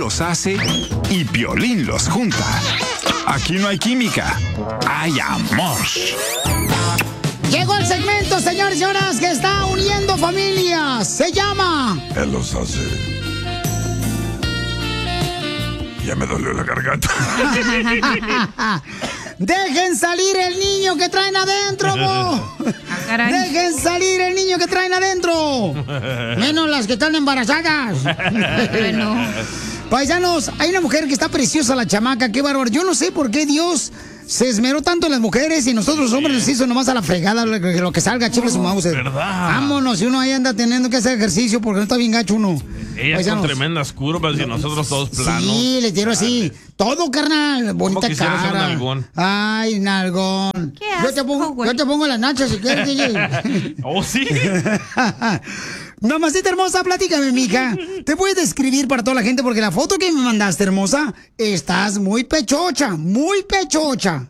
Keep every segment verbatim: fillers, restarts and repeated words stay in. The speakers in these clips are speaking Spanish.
los hace y Piolín los junta. Aquí no hay química, hay amor. Llegó el segmento, señores y señoras, que está uniendo familias. Se llama... Él los hace. Ya me dolió la garganta. ¡Dejen salir el niño que traen adentro, bo! ¡Dejen salir el niño que traen adentro! Menos las que están embarazadas. Bueno. Paisanos, hay una mujer que está preciosa, la chamaca, qué bárbaro. Yo no sé por qué Dios se esmeró tanto en las mujeres y nosotros los hombres nos hizo nomás a la fregada lo que, lo que salga, chicos, su mouse. ¿Verdad? Vámonos, si uno ahí anda teniendo que hacer ejercicio porque no está bien gacho uno. Ellas Paisanos. con tremendas curvas y nosotros todos planos. Sí, le tiro así. Todo, carnal. Bonita quisiera ser cara. nalgón? Ay, nalgón. ¿Qué Yo te asco, pongo, güey? yo te pongo las nachas si quieres, D J. ¿Oh, sí? Mamacita hermosa, platícame, mija. Te voy a describir para toda la gente porque la foto que me mandaste, hermosa, estás muy pechocha, muy pechocha.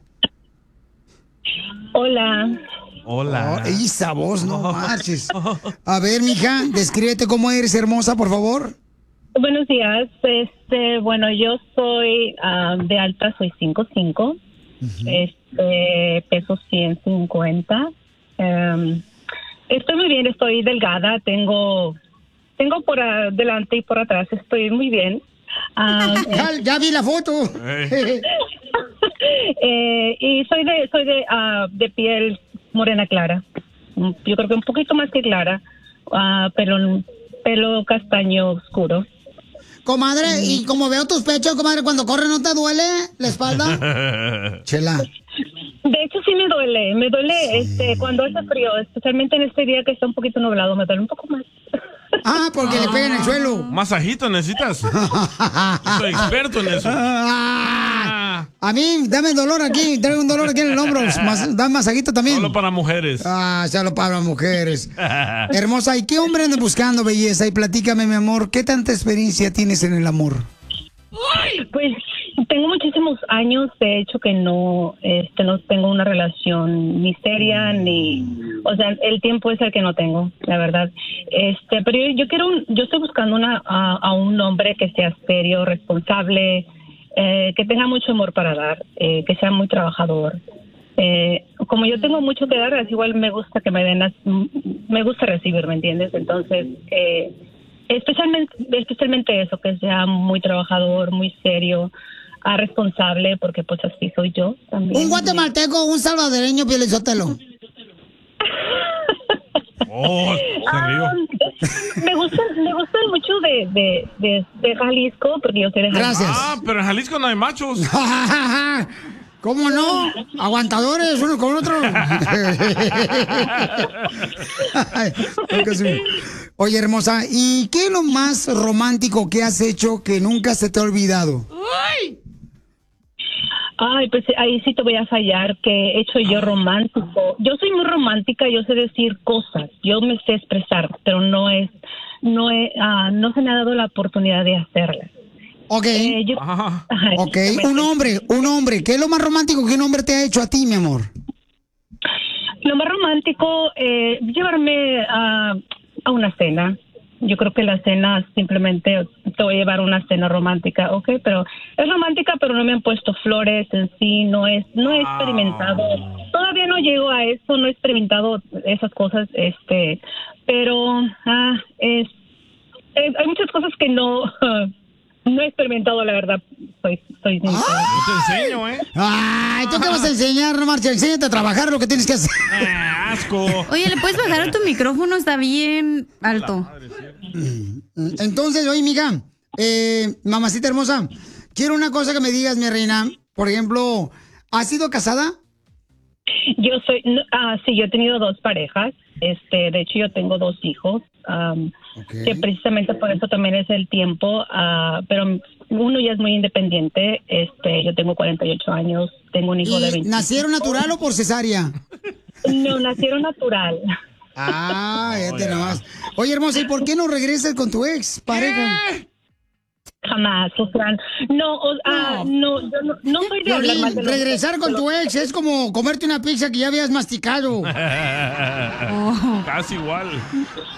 Hola. Hola. Oh, esa voz, no marches. A ver, mija, descríbete cómo eres, hermosa, por favor. Buenos días. Este, bueno, yo soy ah, de alta, soy cinco cinco. Este, peso ciento cincuenta. Em, estoy muy bien, estoy delgada, tengo tengo por delante y por atrás, estoy muy bien. Ah, ya, ya vi la foto. eh, y soy de soy de ah, de piel morena clara. Yo creo que un poquito más que clara, ah, pero pelo castaño oscuro. Comadre, y como veo tus pechos, comadre, cuando corre, ¿no te duele la espalda? Chela. De hecho, sí me duele. Me duele sí. este cuando hace frío, especialmente en este día que está un poquito nublado. Me duele un poco más. Ah, porque ah, le pega en el suelo. ¿Masajito necesitas? Soy experto en eso. Ah, a mí, dame dolor aquí. Traigo un dolor aquí en el hombro. Mas, dame masajito también. Solo para mujeres. Ah, solo para mujeres. Hermosa, ¿y qué hombre andas buscando, belleza? Y platícame, mi amor, ¿qué tanta experiencia tienes en el amor? Pues tengo muchísimos años, de hecho, que no, este, no tengo una relación ni seria, ni, o sea, el tiempo es el que no tengo, la verdad. Este, pero yo, yo quiero, un, yo estoy buscando una, a, a un hombre que sea serio, responsable, eh, que tenga mucho amor para dar, eh, que sea muy trabajador. Eh, como yo tengo mucho que dar, así igual me gusta que me den, las, me gusta recibir, ¿me entiendes? Entonces, eh, especialmente, especialmente eso, que sea muy trabajador, muy serio, ah, responsable, porque pues así soy yo también. Un guatemalteco, un salvadoreño, Pielizotelo. Oh, se rió. Um, me gustan, me gustan mucho de, de, de, de Jalisco, porque yo soy de Jalisco. Gracias. Ah, pero en Jalisco no hay machos. ¿Cómo no? Aguantadores uno con otro. Oye, hermosa, ¿y qué es lo más romántico que has hecho que nunca se te ha olvidado? Ay, pues ahí sí te voy a fallar, que he hecho yo romántico. Yo soy muy romántica, yo sé decir cosas, yo me sé expresar, pero no es, no he, uh, no se me ha dado la oportunidad de hacerlas. Ok, eh, yo, ok, un hombre, un hombre, ¿qué es lo más romántico que un hombre te ha hecho a ti, mi amor? Lo más romántico, eh, llevarme a, a una cena. Yo creo que la cena simplemente te voy a llevar a una cena romántica, ok, pero es romántica, pero no me han puesto flores en sí, no es, no he experimentado, todavía no llego a eso, no he experimentado esas cosas, este, pero ah, es, es, hay muchas cosas que no, no he experimentado, la verdad, soy, soy Yo te enseño, ¿eh? Ay, ¿tú qué vas a enseñar, no marcha? Enséñate a trabajar lo que tienes que hacer. Ah, asco. Oye, ¿le puedes bajar a tu micrófono? Está bien alto. Entonces, oye, mija, eh, mamacita hermosa, quiero una cosa que me digas, mi reina. Por ejemplo, ¿has sido casada? Yo soy, ah, sí, yo he tenido dos parejas. Este, de hecho, yo tengo dos hijos. Um, okay. Que precisamente por eso también es el tiempo. Uh, pero uno ya es muy independiente. Este, yo tengo cuarenta y ocho años. Tengo un hijo de veinte. ¿Nacieron natural o por cesárea? No, nacieron natural. Ah, fíjate nomás. Oye, hermosa, ¿y por qué no regresas con tu ex pareja? Jamás, Fran. No, uh, no, no, yo no, no soy de hablar mal de los regresar con tu ex es como comerte una pizza que ya habías masticado. Oh. Casi igual.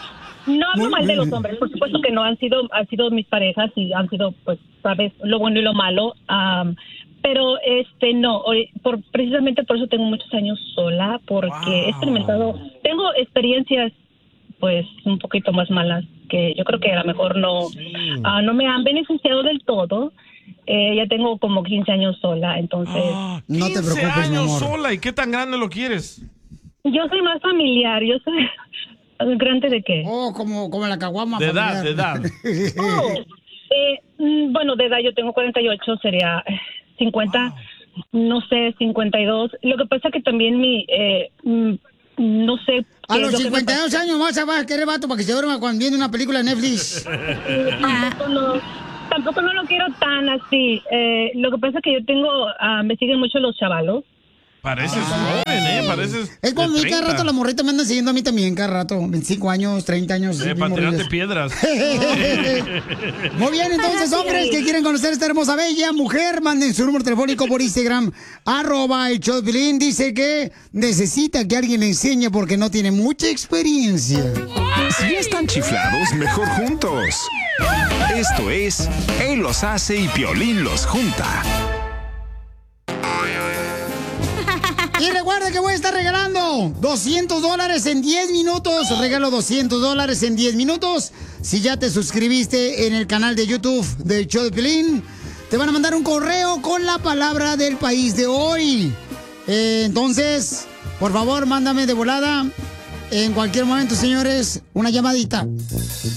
No hablo mal de los hombres, por supuesto que no, han sido han sido mis parejas y han sido, pues, sabes, lo bueno y lo malo. Um, pero, este, no, por, precisamente por eso tengo muchos años sola, porque wow. he experimentado, tengo experiencias, pues, un poquito más malas, que yo creo que a lo mejor no, sí. uh, no me han beneficiado del todo. Eh, ya tengo como quince años sola, entonces... Oh, no te preocupes, mi amor. sola, ¿y qué tan grande lo quieres? Yo soy más familiar, yo soy... ¿Grande de qué? Oh, como, como la caguama de familiar. edad, de edad. Oh, eh, bueno, de edad yo tengo cuarenta y ocho, sería cincuenta, wow. no sé, cincuenta y dos. Lo que pasa que también mi... Eh, no sé... A los cincuenta y dos años más vas a querer vato para que se duerma cuando viene una película de Netflix. tampoco, no, tampoco no lo quiero tan así. Eh, lo que pasa es que yo tengo... Uh, me siguen mucho los chavalos. Pareces ah, joven, ¿eh? Pareces es como a mí cada rato la morrita me anda siguiendo a mí también cada rato. veinticinco años, treinta años. Eh, para tirarte piedras. Muy bien, entonces, hombres que quieren conocer a esta hermosa bella mujer, manden su número telefónico por Instagram, arroba el show de Piolín. Dice que necesita que alguien le enseñe porque no tiene mucha experiencia. Si están chiflados, mejor juntos. Esto es Él los hace y Piolín los junta. Y recuerda que voy a estar regalando doscientos dólares en diez minutos. Regalo doscientos dólares en diez minutos. Si ya te suscribiste en el canal de YouTube del Show de Piolín, te van a mandar un correo con la palabra del país de hoy. Eh, entonces, por favor, mándame de volada. En cualquier momento, señores, una llamadita.